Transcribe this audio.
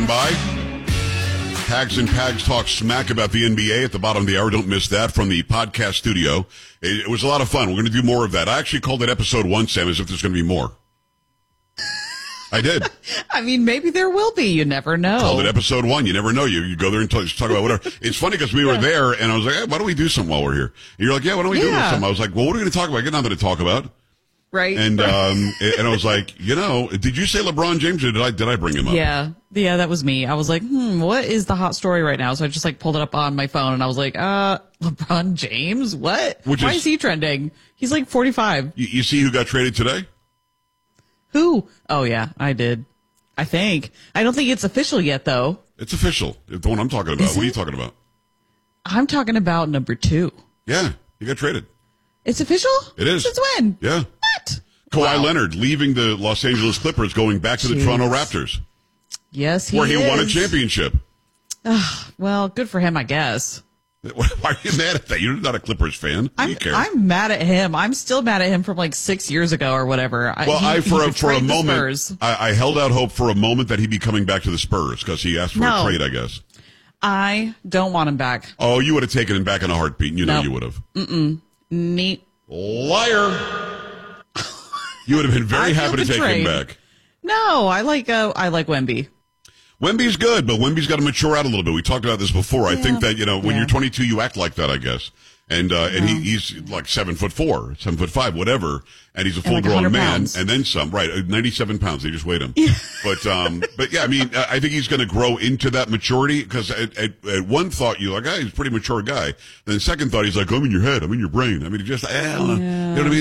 by. Hags and Pags talk smack about the NBA at the bottom of the hour. Don't miss that from the podcast studio. It was a lot of fun. We're going to do more of that. I actually called it episode 1, Sam, as if there's going to be more. I did. I mean, maybe there will be. You never know. Called it episode 1. You never know. You go there and talk about whatever. It's funny because we were there, and I was like, hey, why don't we do something while we're here? And you're like, yeah, why don't we do something? I was like, well, what are we going to talk about? I got nothing to talk about. Right. And and I was like, did you say LeBron James or did I bring him up? Yeah, that was me. I was like, what is the hot story right now? So I just pulled it up on my phone and I was like, LeBron James? What? Why is he trending? He's 45. You see who got traded today? Who? Oh yeah, I did. I think. I don't think it's official yet though. It's official. The one I'm talking about. What are you talking about? I'm talking about number 2. Yeah, he got traded. It's official? It is. Since when? Yeah. What? Kawhi Leonard leaving the Los Angeles Clippers, going back to the Toronto Raptors. Yes, where he won a championship. Well, good for him, I guess. Why are you mad at that? You're not a Clippers fan. I'm mad at him. I'm still mad at him from 6 years ago or whatever. Well, for a moment, I held out hope for a moment that he'd be coming back to the Spurs because he asked for a trade, I guess. I don't want him back. Oh, you would have taken him back in a heartbeat. You know you would have. Neat. Liar. You would have been very happy to take him back. No, I like Wemby. Wemby's good, but Wemby's got to mature out a little bit. We talked about this before. I think that, when you're 22, you act like that, I guess. And he's like 7'4", 7'5", whatever. And he's a full grown man. Pounds. And then some, right. 97 pounds. They just weighed him. But yeah, I mean, I think he's going to grow into that maturity because at one thought you're like, he's a pretty mature guy. Then second thought he's like, I'm in your head. I'm in your brain. I mean, you know what I mean?